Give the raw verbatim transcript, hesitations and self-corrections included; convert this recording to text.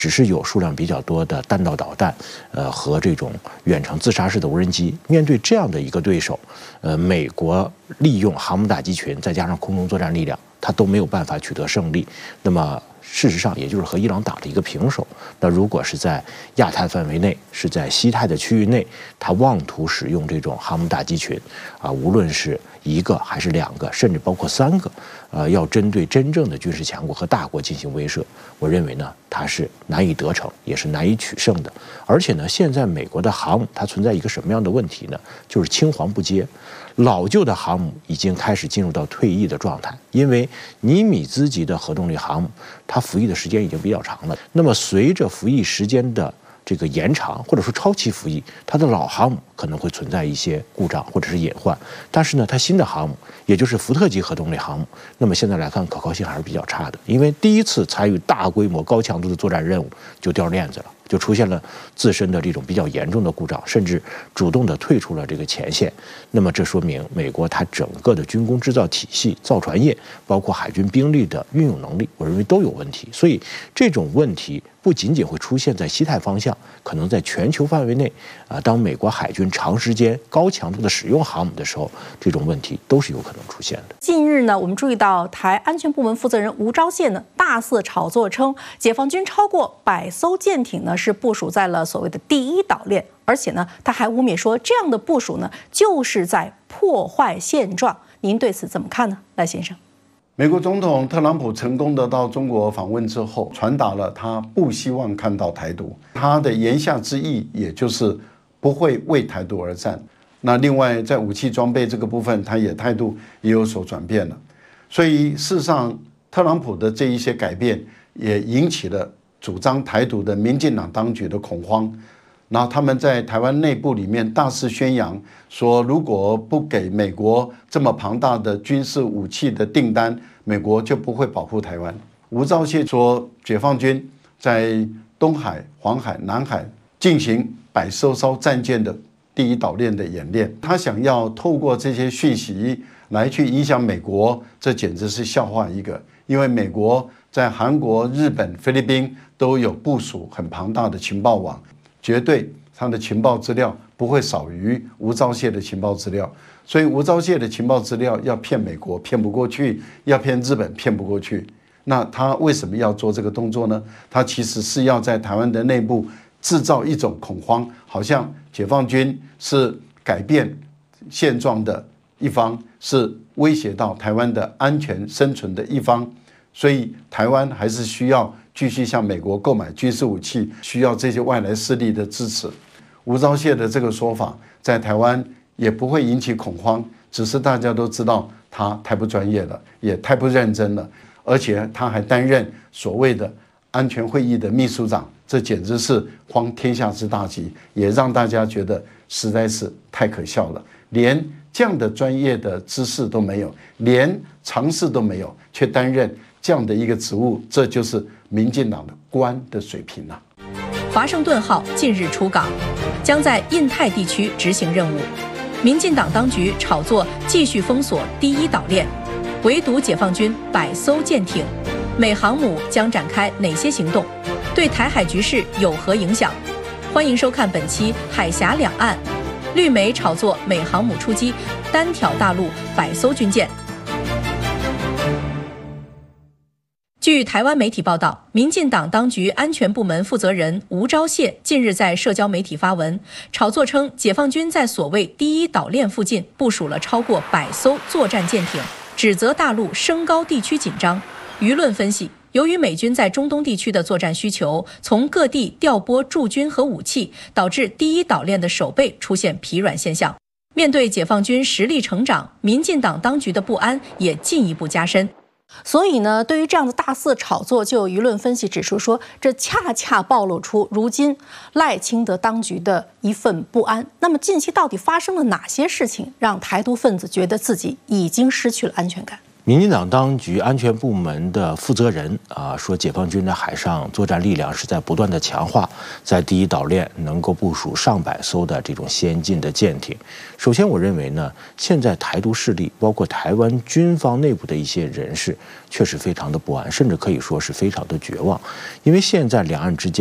只是有数量比较多的弹道导弹，呃和这种远程自杀式的无人机。面对这样的一个对手，呃，美国利用航母打击群再加上空中作战力量，它都没有办法取得胜利。那么事实上，也就是和伊朗打了一个平手。那如果是在亚太范围内，是在西太的区域内，它妄图使用这种航母打击群，啊，无论是一个还是两个，甚至包括三个，呃，要针对真正的军事强国和大国进行威慑，我认为呢，它是难以得逞，也是难以取胜的。而且呢，现在美国的航母它存在一个什么样的问题呢？就是青黄不接。老旧的航母已经开始进入到退役的状态，因为尼米兹级的核动力航母，它服役的时间已经比较长了。那么随着服役时间的这个延长，或者说超期服役，它的老航母可能会存在一些故障或者是隐患。但是呢，它新的航母，也就是福特级核动力航母，那么现在来看可靠性还是比较差的，因为第一次参与大规模高强度的作战任务就掉链子了。就出现了自身的这种比较严重的故障，甚至主动的退出了这个前线。那么这说明美国它整个的军工制造体系、造船业，包括海军兵力的运用能力，我认为都有问题。所以这种问题不仅仅会出现在西太方向，可能在全球范围内啊，当美国海军长时间高强度的使用航母的时候，这种问题都是有可能出现的。 近日呢，我们注意到台安全部门负责人吴钊燮呢大肆炒作称，解放军超过百艘舰艇呢是部署在了所谓的第一岛链，而且呢，他还污蔑说这样的部署呢就是在破坏现状。您对此怎么看呢，赖先生？ 美国总统特朗普成功的到中国访问之后，传达了他不希望看到台独，他的言下之意也就是不会为台独而战。那另外在武器装备这个部分，他也态度也有所转变了。所以事实上，特朗普的这一些改变也引起了主张台独的民进党当局的恐慌。然后他们在台湾内部里面大肆宣扬说，如果不给美国这么庞大的军事武器的订单，美国就不会保护台湾。吴钊燮说，解放军在东海、黄海、南海进行百艘艘战舰的第一岛链的演练，他想要透过这些讯息来去影响美国，这简直是笑话一个。因为美国在韩国、日本、菲律宾都有部署很庞大的情报网，绝对他的情报资料不会少于吴钊燮的情报资料，所以吴钊燮的情报资料要骗美国骗不过去，要骗日本骗不过去。那他为什么要做这个动作呢？他其实是要在台湾的内部制造一种恐慌，好像解放军是改变现状的一方，是威胁到台湾的安全生存的一方，所以台湾还是需要继续向美国购买军事武器，需要这些外来势力的支持。吴钊燮的这个说法在台湾也不会引起恐慌，只是大家都知道他太不专业了，也太不认真了，而且他还担任所谓的安全会议的秘书长，这简直是荒天下之大稽，也让大家觉得实在是太可笑了。连这样的专业的知识都没有，连常识都没有，却担任这样的一个职务，这就是民进党的官的水平啊。 华盛顿号近日出港，将在印太地区执行任务。民进党当局炒作继续封锁第一岛链，围堵解放军百艘舰艇，美航母将展开哪些行动？对台海局势有何影响？欢迎收看本期《海峡两岸》。绿媒炒作美航母出击，单挑大陆百艘军舰。据台湾媒体报道，民进党当局安全部门负责人吴钊燮近日在社交媒体发文，炒作称解放军在所谓第一岛链附近部署了超过百艘作战舰艇，指责大陆升高地区紧张。舆论分析，由于美军在中东地区的作战需求，从各地调拨驻军和武器，导致第一岛链的守备出现疲软现象。面对解放军实力成长，民进党当局的不安也进一步加深。 所以呢，对于这样的大肆炒作，就有舆论分析指出说，这恰恰暴露出如今赖清德当局的一份不安。那么近期到底发生了哪些事情，让台独分子觉得自己已经失去了安全感？ 民进党当局安全部门的负责人啊说，解放军的海上作战力量是在不断的强化，在第一岛链能够部署上百艘的这种先进的舰艇。首先，我认为呢，现在台独势力，包括台湾军方内部的一些人士，确实非常的不安，甚至可以说是非常的绝望，因为现在两岸之间